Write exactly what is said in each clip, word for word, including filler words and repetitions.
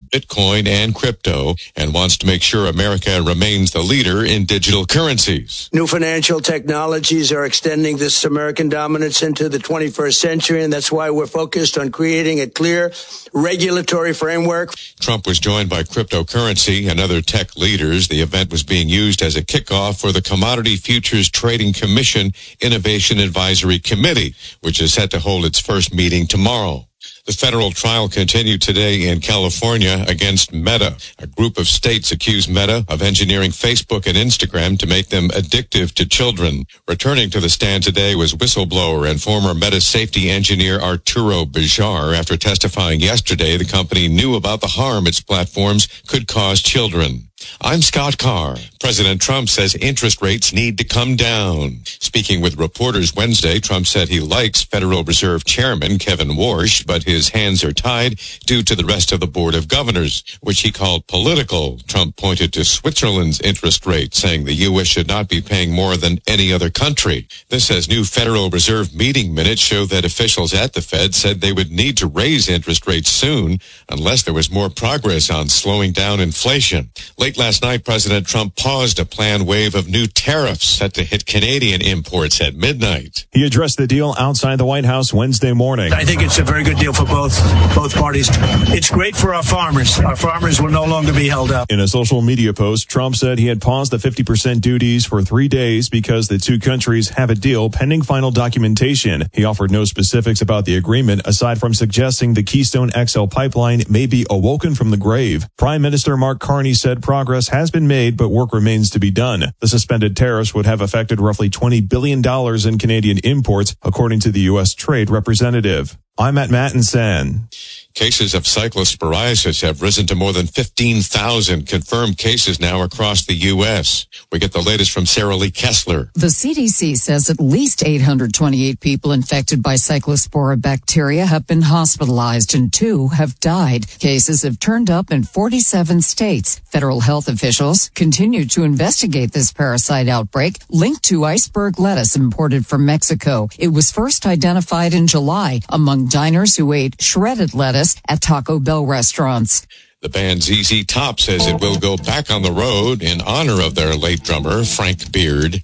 Bitcoin and crypto, and wants to make sure America remains the leader in digital currencies. New financial technologies are extending this American dominance into the twenty-first century, and that's why we're focused on creating a clear regulatory framework. Trump was joined by cryptocurrency and other tech leaders. The event was being used as a kickoff for the Commodity Futures Trading Commission Innovation Advisory Committee, which is set to hold its first meeting tomorrow. The federal trial continued today in California against Meta. A group of states accused Meta of engineering Facebook and Instagram to make them addictive to children. Returning to the stand today was whistleblower and former Meta safety engineer Arturo Bejar. After testifying yesterday, the company knew about the harm its platforms could cause children. I'm Scott Carr. President Trump says interest rates need to come down. Speaking with reporters Wednesday, Trump said he likes Federal Reserve Chairman Kevin Warsh, but his hands are tied due to the rest of the Board of Governors, which he called political. Trump pointed to Switzerland's interest rate, saying the U S should not be paying more than any other country. This as new Federal Reserve meeting minutes show that officials at the Fed said they would need to raise interest rates soon unless there was more progress on slowing down inflation. Late last night, President Trump paused a planned wave of new tariffs set to hit Canadian imports at midnight. He addressed the deal outside the White House Wednesday morning. I think it's a very good deal for both both parties. It's great for our farmers. Our farmers will no longer be held up. In a social media post, Trump said he had paused the fifty percent duties for three days because the two countries have a deal pending final documentation. He offered no specifics about the agreement aside from suggesting the Keystone X L pipeline may be awoken from the grave. Prime Minister Mark Carney said progress has been made, but work remains to be done. The suspended tariffs would have affected roughly twenty billion dollars in Canadian imports, according to the U S Trade Representative. I'm at Mattinson. Cases of cyclosporiasis have risen to more than fifteen thousand confirmed cases now across the U S. We get the latest from Sarah Lee Kessler. The C D C says at least eight hundred twenty-eight people infected by cyclospora bacteria have been hospitalized and two have died. Cases have turned up in forty-seven states. Federal health officials continue to investigate this parasite outbreak linked to iceberg lettuce imported from Mexico. It was first identified in July among diners who ate shredded lettuce at Taco Bell restaurants. The band Z Z Top says it will go back on the road in honor of their late drummer, Frank Beard,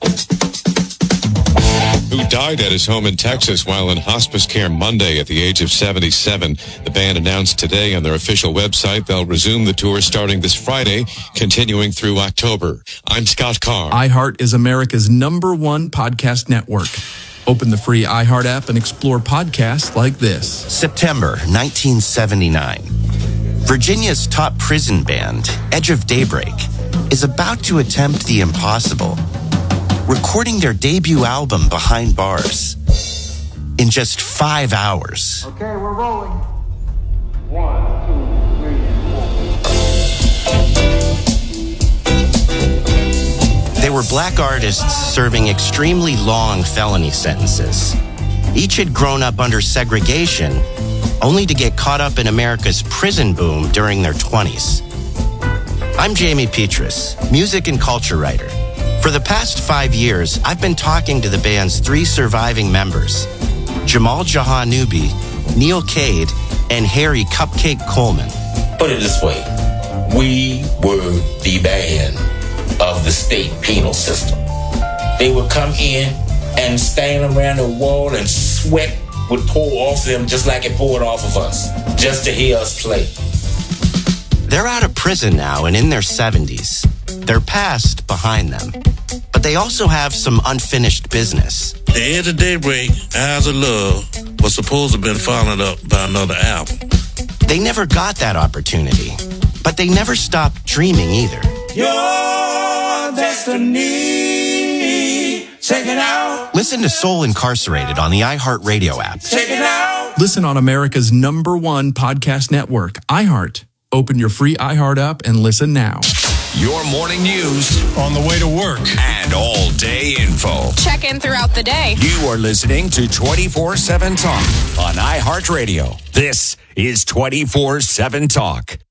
who died at his home in Texas while in hospice care Monday at the age of seventy-seven. The band announced today on their official website they'll resume the tour starting this Friday, continuing through October. I'm Scott Carr. iHeart is America's number one podcast network. Open the free iHeart app and explore podcasts like this. September nineteen seventy-nine. Virginia's top prison band, Edge of Daybreak, is about to attempt the impossible, recording their debut album Behind Bars in just five hours. Okay, we're rolling. One, two, three, four. They were black artists serving extremely long felony sentences. Each had grown up under segregation, only to get caught up in America's prison boom during their twenties. I'm Jamie Petrus, music and culture writer. For the past five years, I've been talking to the band's three surviving members, Jamal Jahanubi, Neil Cade, and Harry Cupcake Coleman. Put it this way, we were the band of the state penal system. They would come in and stand around the wall and sweat would pour off them just like it poured off of us, just to hear us play. They're out of prison now and in their seventies. Their past behind them. But they also have some unfinished business. The Edge of Daybreak, Eyes of Love, was supposed to have been followed up by another album. They never got that opportunity, but they never stopped dreaming either. Your destiny, check it out. Listen to Soul Incarcerated on the iHeartRadio app. Check it out. Listen on America's number one podcast network, iHeart. Open your free iHeart app and listen now. Your morning news on the way to work and all day info. Check in throughout the day. You are listening to twenty-four seven Talk on iHeartRadio. This is twenty-four seven Talk.